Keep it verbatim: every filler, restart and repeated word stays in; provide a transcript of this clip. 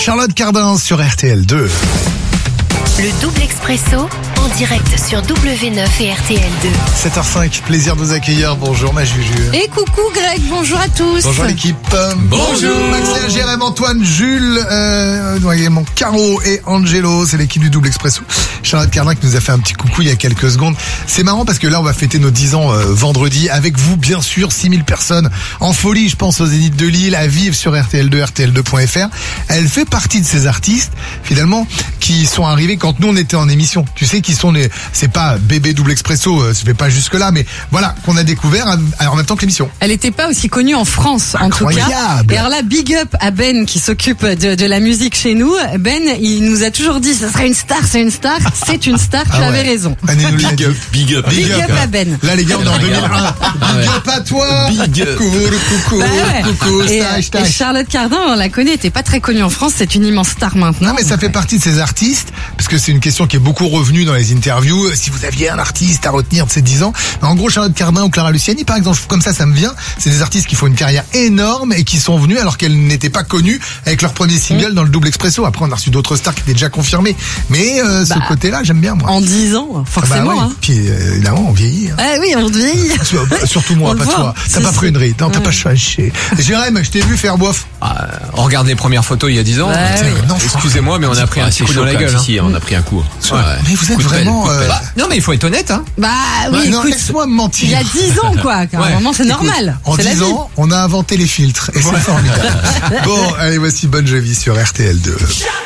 Charlotte Cardin sur R T L deux. Le double expresso en direct sur W neuf et R T L deux. sept heures cinq, plaisir de vous accueillir. Bonjour ma Juju. Et coucou Greg, bonjour à tous. Bonjour l'équipe. Bonjour. Maxime, Jérém, Antoine, Jules, euh, également Caro et Angelo. C'est l'équipe du double expresso. Charlotte Cardin qui nous a fait un petit coucou il y a quelques secondes. C'est marrant parce que là on va fêter nos dix ans euh, vendredi avec vous bien sûr. six mille personnes en folie, je pense, aux Zénith de Lille, à vivre sur R T L deux, R T L deux point F R. Elle fait partie de ces artistes finalement qui sont arrivés quand nous on était en émission. Tu sais qui sont les, c'est pas bébé double expresso, euh, je vais pas jusque là, mais voilà qu'on a découvert en même temps que l'émission. Elle était pas aussi connue en France en Incroyable. tout cas. Et alors là, big up à Ben qui s'occupe de, de la musique chez nous. Ben, il nous a toujours dit, ça serait une star, c'est une star, c'est une star. Tu Ah ouais. avais raison. Big up, Big up. Big up à Ben. Là les gars on est en deux mille un. Big up à toi. Big up. Coucou, coucou, Bah ouais. coucou, Et, stage, et stage. Charlotte Cardin, on la connaît, elle était pas très connue en France, c'est une immense star maintenant. Non mais ça fait partie de ces artistes, parce que c'est une question qui est beaucoup revenue dans les interviews. Si vous aviez un artiste à retenir de ces dix ans, en gros Charlotte Cardin ou Clara Luciani par exemple, comme ça ça me vient, c'est des artistes qui font une carrière énorme et qui sont venus alors qu'elles n'étaient pas connues avec leur premier single mmh. dans le double expresso. Après on a reçu d'autres stars qui étaient déjà confirmées, mais euh, Bah, ce côté-là j'aime bien moi. En dix ans, forcément. Ah bah oui. hein. Puis euh, évidemment on vieillit. Hein. Ah oui, on vieillit. Surtout moi, On le pas voit. toi. T'as C'est pas ça. pris une ride, non, t'as Ouais. pas changé. Jérém, je t'ai vu faire bof. Ah, on regarde les premières photos il y a dix ans. Ouais, Tiens, oui. non, Excusez-moi, mais on a pris un petit coup dans la gueule. Si, hein. si, on a pris un coup. Ouais. Mais vous êtes Coup de pelle, vraiment. coup de euh, pelle. Bah, non, mais il faut être honnête, hein. Bah oui, non, écoute, laisse-moi me mentir. il y a dix ans quoi, à un Ouais. moment c'est normal. En C'est la dix vie. ans, on a inventé les filtres et c'est formidable. Bon, allez, voici Bon Jovi sur R T L deux.